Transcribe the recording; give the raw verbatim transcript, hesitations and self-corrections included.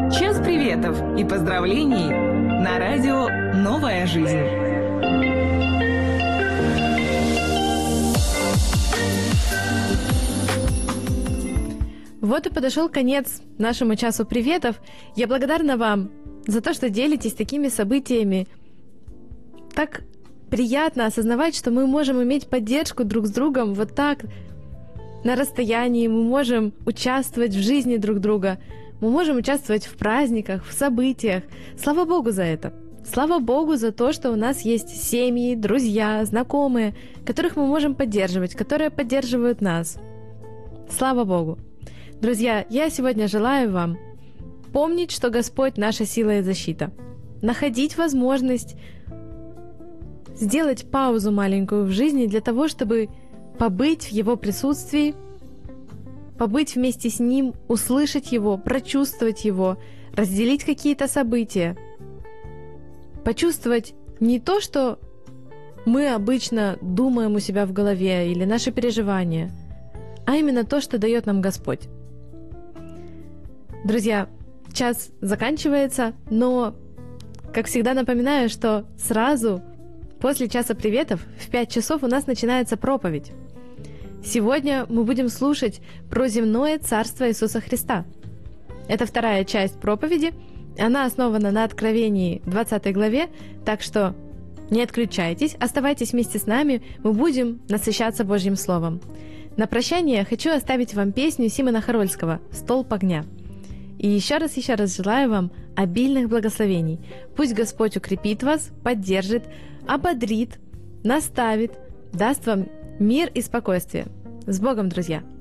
Час приветов и поздравлений на радио «Новая жизнь». Вот и подошел конец нашему часу приветов. Я благодарна вам за то, что делитесь такими событиями. Так приятно осознавать, что мы можем иметь поддержку друг с другом вот так на расстоянии, мы можем участвовать в жизни друг друга, мы можем участвовать в праздниках, в событиях. Слава Богу за это. Слава Богу за то, что у нас есть семьи, друзья, знакомые, которых мы можем поддерживать, которые поддерживают нас. Слава Богу. Друзья, я сегодня желаю вам помнить, что Господь — наша сила и защита. Находить возможность сделать паузу маленькую в жизни для того, чтобы побыть в Его присутствии, побыть вместе с Ним, услышать Его, прочувствовать Его, разделить какие-то события, почувствовать не то, что мы обычно думаем у себя в голове или наши переживания, а именно то, что дает нам Господь. Друзья, час заканчивается, но, как всегда, напоминаю, что сразу после часа приветов в пять часов у нас начинается проповедь. Сегодня мы будем слушать про земное царство Иисуса Христа. Это вторая часть проповеди. Она основана на Откровении двадцатой главе, так что не отключайтесь, оставайтесь вместе с нами, мы будем насыщаться Божьим Словом. На прощание хочу оставить вам песню Симона Харольского «Столб огня». И еще раз, еще раз желаю вам обильных благословений. Пусть Господь укрепит вас, поддержит, ободрит, наставит, даст вам мир и спокойствие. С Богом, друзья!